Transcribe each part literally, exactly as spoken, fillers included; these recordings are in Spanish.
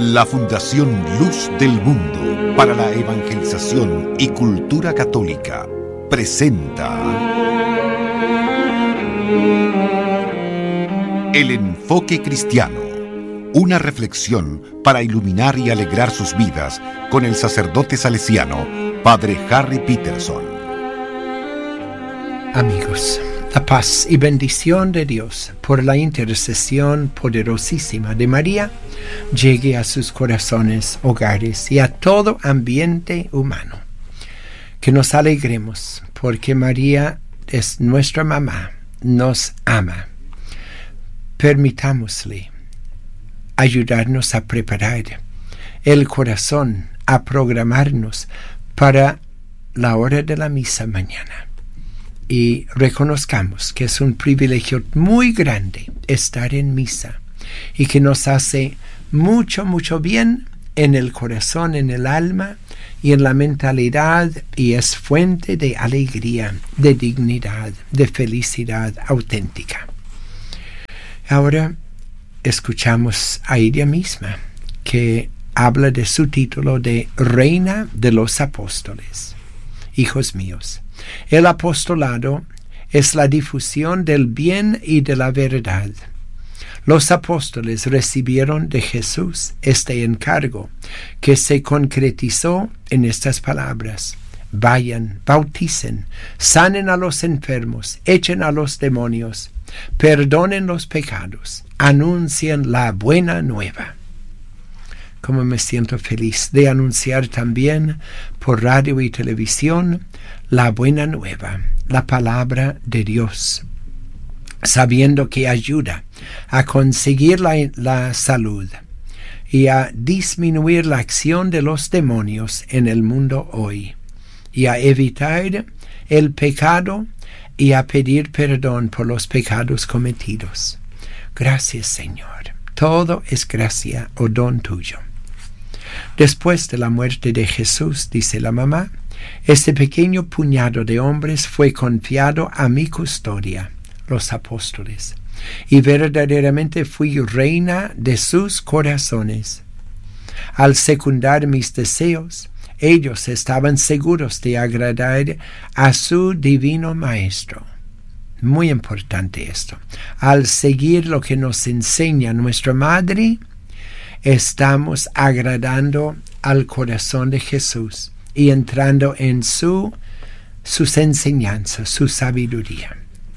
La Fundación Luz del Mundo para la Evangelización y Cultura Católica presenta El Enfoque Cristiano, una reflexión para iluminar y alegrar sus vidas con el sacerdote salesiano, Padre Harry Peterson. Amigos, la paz y bendición de Dios por la intercesión poderosísima de María llegue a sus corazones, hogares y a todo ambiente humano. Que nos alegremos porque María es nuestra mamá, nos ama. Permitámosle ayudarnos a preparar el corazón, a programarnos para la hora de la misa mañana. Y reconozcamos que es un privilegio muy grande estar en misa y que nos hace mucho, mucho bien en el corazón, en el alma y en la mentalidad, y es fuente de alegría, de dignidad, de felicidad auténtica. Ahora escuchamos a ella misma, que habla de su título de Reina de los Apóstoles. Hijos míos, el apostolado es la difusión del bien y de la verdad. Los apóstoles recibieron de Jesús este encargo, que se concretizó en estas palabras: vayan, bauticen, sanen a los enfermos, echen a los demonios, perdonen los pecados, anuncien la buena nueva. Como me siento feliz de anunciar también por radio y televisión la buena nueva, la palabra de Dios, sabiendo que ayuda a conseguir la, la salud y a disminuir la acción de los demonios en el mundo hoy, y a evitar el pecado y a pedir perdón por los pecados cometidos. Gracias, Señor. Todo es gracia o don tuyo. Después de la muerte de Jesús, dice la mamá, este pequeño puñado de hombres fue confiado a mi custodia, los apóstoles, y verdaderamente fui reina de sus corazones. Al secundar mis deseos, ellos estaban seguros de agradar a su divino Maestro. Muy importante esto. Al seguir lo que nos enseña nuestra Madre, estamos agradando al corazón de Jesús y entrando en su, sus enseñanzas, su sabiduría.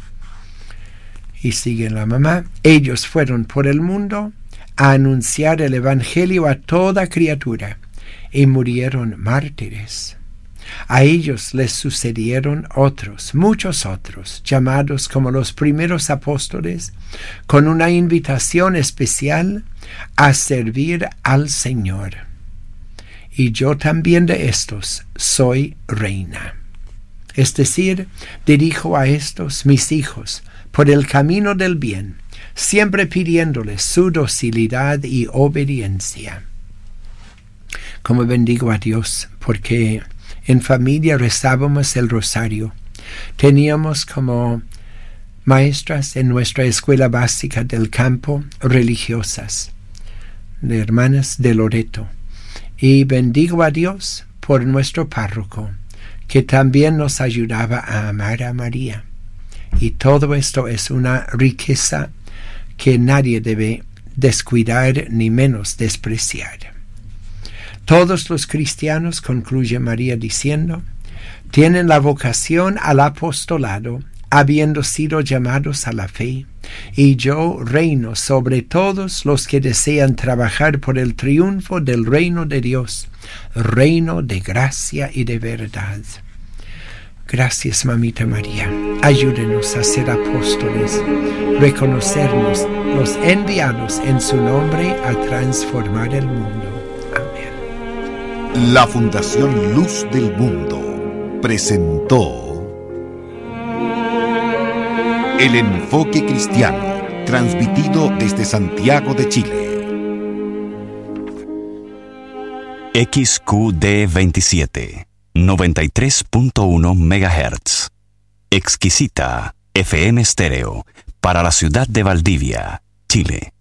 Y sigue la mamá: ellos fueron por el mundo a anunciar el Evangelio a toda criatura y murieron mártires. A ellos les sucedieron otros, muchos otros, llamados como los primeros apóstoles, con una invitación especial a servir al Señor. Y yo también de estos soy reina. Es decir, dirijo a estos, mis hijos, por el camino del bien, siempre pidiéndoles su docilidad y obediencia. Como bendigo a Dios, porque en familia rezábamos el rosario. Teníamos como maestras en nuestra escuela básica del campo religiosas, de hermanas de Loreto. Y bendigo a Dios por nuestro párroco, que también nos ayudaba a amar a María. Y todo esto es una riqueza que nadie debe descuidar ni menos despreciar. Todos los cristianos, concluye María diciendo, tienen la vocación al apostolado, habiendo sido llamados a la fe, y yo reino sobre todos los que desean trabajar por el triunfo del reino de Dios, reino de gracia y de verdad. Gracias, Mamita María. Ayúdenos a ser apóstoles, reconocernos los enviados en su nombre a transformar el mundo. La Fundación Luz del Mundo presentó El Enfoque Cristiano, transmitido desde Santiago de Chile. X Q D veintisiete, noventa y tres punto uno megahertz. Exquisita F M Estéreo para la ciudad de Valdivia, Chile.